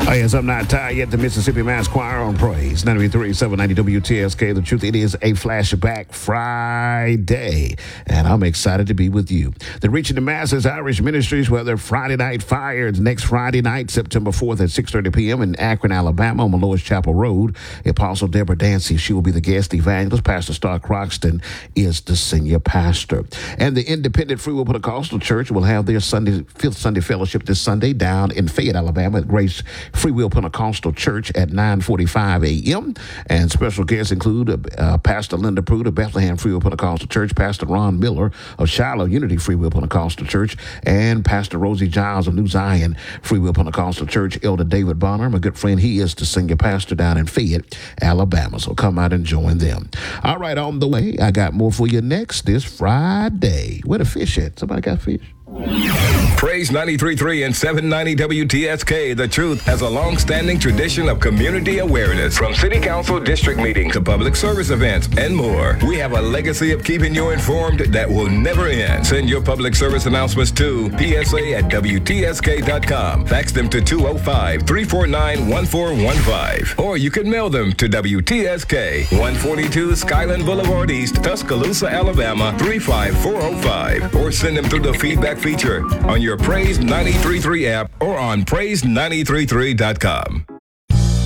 Oh, yes, I'm not tired yet. The Mississippi Mass Choir on Praise 93.7 790 WTSK. The truth, it is a flashback Friday, and I'm excited to be with you. The Reaching the Masses Irish Ministries, where their Friday Night Fire is next Friday night, September 4th at 6:30 p.m. in Akron, Alabama, on Lois Chapel Road. Apostle Deborah Dancy, she will be the guest evangelist. Pastor Stark Croxton is the senior pastor. And the Independent Free Will Pentecostal Church will have their fifth Sunday fellowship this Sunday down in Fayette, Alabama at Grace Free Will Pentecostal Church at 9:45 a.m. And special guests include Pastor Linda Prude of Bethlehem Free Will Pentecostal Church, Pastor Ron Miller of Shiloh Unity Free Will Pentecostal Church, and Pastor Rosie Giles of New Zion Free Will Pentecostal Church. Elder David Bonner, my good friend, he is the senior pastor down in Fayette, Alabama. So come out and join them. All right, on the way, I got more for you next this Friday. Where the fish at? Somebody got fish? Praise 93.3 and 790 WTSK. The Truth has a long-standing tradition of community awareness, from city council district meetings to public service events and more. We have a legacy of keeping you informed that will never end. Send your public service announcements to psa@wtsk.com. Fax them to 205-349-1415. Or you can mail them to WTSK, 142 Skyland Boulevard East, Tuscaloosa, Alabama, 35405. Or send them through the feedback feature on your Praise 93.3 app or on praise933.com.